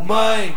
mãe.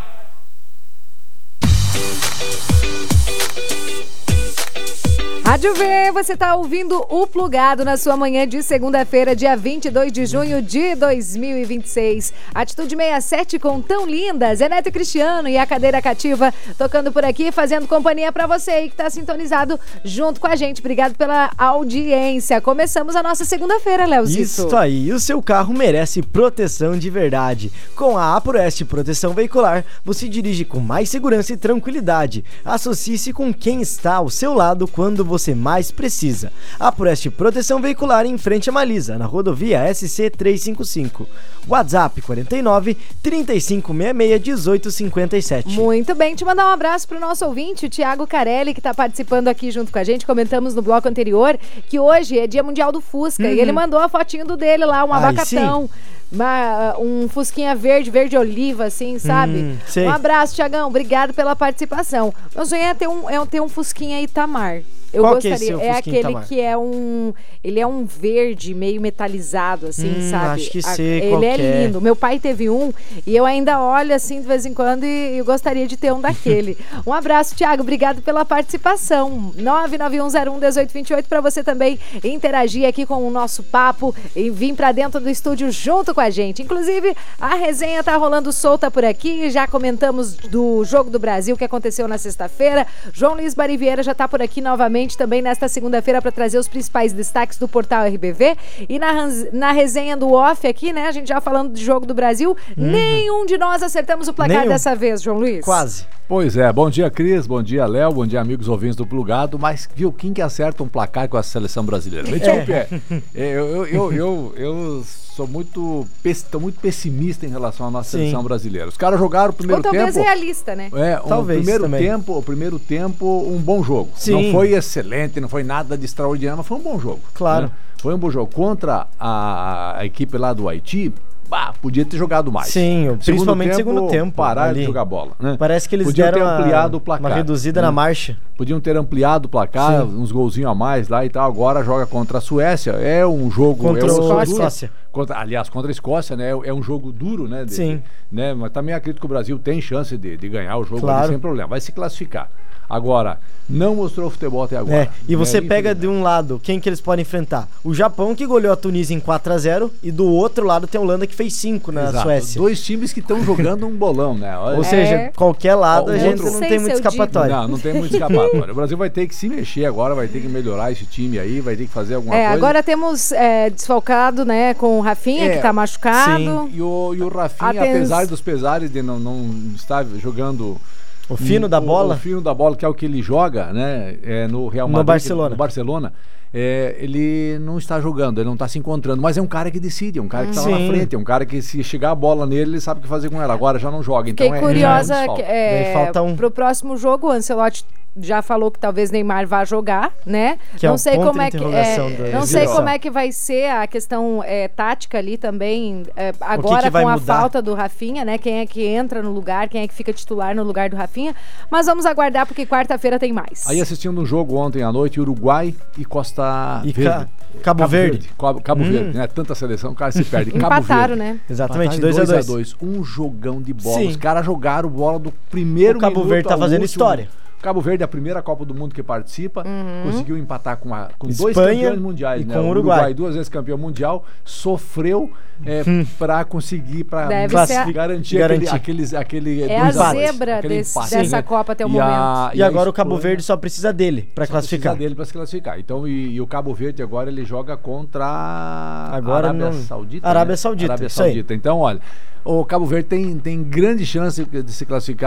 Rádio V, você está ouvindo o Plugado na sua manhã de segunda-feira, dia 22 de junho de 2026. Atitude 67 com Tão Linda, Zé Neto e Cristiano e a Cadeira Cativa tocando por aqui, fazendo companhia para você aí que está sintonizado junto com a gente. Obrigado pela audiência. Começamos a nossa segunda-feira, Leozito. Isso aí, o seu carro merece proteção de verdade. Com a APROEST Proteção Veicular, você dirige com mais segurança e tranquilidade. Associe-se com quem está ao seu lado quando você mais precisa. APROEST Proteção Veicular em frente a Malisa, na rodovia SC 355. WhatsApp 49 3566 1857. Muito bem, te mandar um abraço pro nosso ouvinte, o Thiago Carelli, que tá participando aqui junto com a gente. Comentamos no bloco anterior que hoje é Dia Mundial do Fusca e ele mandou a fotinho do dele lá, um abacatão. Um fusquinha verde oliva, assim, sabe? Um abraço, Thiagão, obrigado pela participação. Meu sonho é ter um fusquinha Itamar. Eu Qual gostaria, que é, é aquele Itamar? que é ele é um verde meio metalizado, assim, sabe? Acho que sei ele qual é que é. lindo. Meu pai teve um e eu ainda olho assim de vez em quando e eu gostaria de ter um daquele. Um abraço, Thiago, obrigado pela participação. 991011828 para você também interagir aqui com o nosso papo e vir para dentro do estúdio junto com a gente. Inclusive, a resenha tá rolando solta por aqui, já comentamos do Jogo do Brasil que aconteceu na sexta-feira. João Luiz Bariviera já tá por aqui novamente também nesta segunda-feira para trazer os principais destaques do portal RBV. E na resenha do off aqui, né, a gente já falando de Jogo do Brasil, nenhum de nós acertamos o placar dessa vez, João Luiz. Quase. Pois é, bom dia Cris, bom dia Léo, bom dia amigos ouvintes do Plugado, mas viu, quem que acerta um placar com a seleção brasileira? Metiam o pé. Eu sou muito pessimista em relação à nossa seleção brasileira. Os caras jogaram o primeiro tempo... Ou talvez realista, né? Talvez o primeiro tempo, um bom jogo. Sim. Não foi excelente, não foi nada de extraordinário, mas foi um bom jogo. Claro. Né? Foi um bom jogo. Contra a equipe lá do Haiti... podia ter jogado mais. Sim, principalmente segundo tempo. Parar de jogar bola. Né? Parece que eles podiam deram ter ampliado o placar, uma reduzida na marcha. Podiam ter ampliado o placar, uns golzinhos a mais lá e tal. Agora joga contra a Suécia. É um jogo... Contra a Escócia. Contra a Escócia, né? É um jogo duro, né? Sim. Né? Mas também acredito que o Brasil tem chance de ganhar o jogo ali sem problema. Vai se classificar. Agora, não mostrou futebol até agora. E você pega de um lado, quem que eles podem enfrentar? O Japão, que goleou a Tunísia em 4-0, e do outro lado tem a Holanda, que fez 5 na Suécia. Dois times que estão jogando um bolão, né? Ou seja, qualquer lado a gente não tem muita escapatória. Não tem muita escapatória. O Brasil vai ter que se mexer agora, vai ter que melhorar esse time aí, vai ter que fazer alguma coisa. Agora temos desfalcado, né, com o Rafinha, que tá machucado. Sim. E o Rafinha, apesar dos pesares de não estar jogando... O fino da bola? O fino da bola, que é o que ele joga, né? No Real Madrid. No Barcelona. Ele não está jogando, ele não está se encontrando, mas é um cara que decide, é um cara que está lá na frente, é um cara que se chegar a bola nele, ele sabe o que fazer com ela. Agora já não joga, então Fiquei curiosa, falta pro próximo jogo, o Ancelotti já falou que talvez Neymar vá jogar, né? Que não sei como sei como é que vai ser a questão tática ali também, agora com a falta do Rafinha, né? Quem é que entra no lugar, quem é que fica titular no lugar do Rafinha, mas vamos aguardar porque quarta-feira tem mais. Aí assistindo um jogo ontem à noite, Uruguai e Costa Verde. Cabo Verde, né? Tanta seleção, o cara se perde. Empataram, né? Exatamente, 2-2. Um jogão de bola. Sim. Os caras jogaram bola do primeiro minuto. O Cabo Verde tá fazendo história. Cabo Verde é a primeira Copa do Mundo que participa, conseguiu empatar com dois Espanha campeões mundiais, né? Com o Uruguai 2 vezes campeão mundial, sofreu para conseguir, para garantir aquele a zebra dessa Copa até o momento. E agora o Cabo Verde só precisa dele para classificar. Precisa dele para se classificar. Então, e o Cabo Verde agora ele joga contra a Arábia Saudita. Isso aí. Então, olha, o Cabo Verde tem grande chance de se classificar.